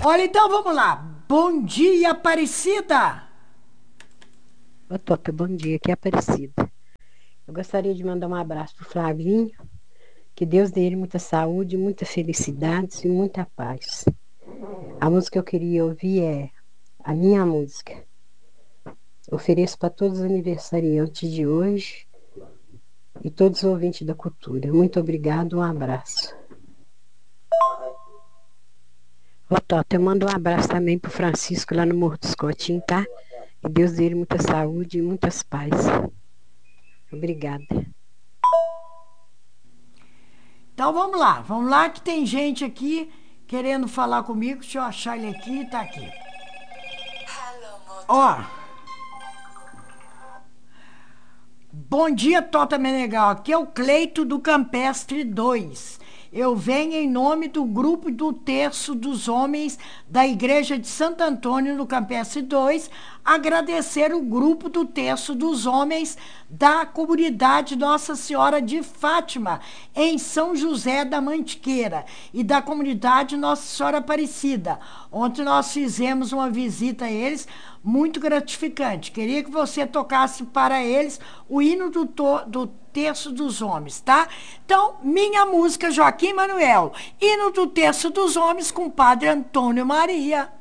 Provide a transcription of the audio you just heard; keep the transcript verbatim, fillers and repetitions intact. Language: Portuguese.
Olha, então vamos lá. Bom dia, Aparecida. Ô, Toca, bom dia, aqui é Aparecida. Eu gostaria de mandar um abraço pro Flavinho, que Deus dê ele muita saúde, muita felicidade e muita paz. A música que eu queria ouvir é a minha música. Ofereço para todos os aniversariantes de hoje e todos os ouvintes da cultura. Muito obrigado, um abraço. Ô, Tota, eu mando um abraço também pro Francisco lá no Morro dos Cotinhos, tá? Que Deus dê ele muita saúde e muitas paz. Obrigada. Então vamos lá, vamos lá que tem gente aqui querendo falar comigo. Deixa eu achar ele aqui, tá aqui. Ó, bom dia, Tota Menegal. Aqui é o Cleito do Campestre dois. Eu venho em nome do grupo do Terço dos Homens da Igreja de Santo Antônio no Campestre dois, agradecer o grupo do Terço dos Homens da comunidade Nossa Senhora de Fátima, em São José da Mantiqueira, e da comunidade Nossa Senhora Aparecida. Ontem nós fizemos uma visita a eles, muito gratificante. Queria que você tocasse para eles o hino do, to, do Terço dos Homens, tá? Então, minha música, Joaquim Manuel, hino do Terço dos Homens com Padre Antônio Maria.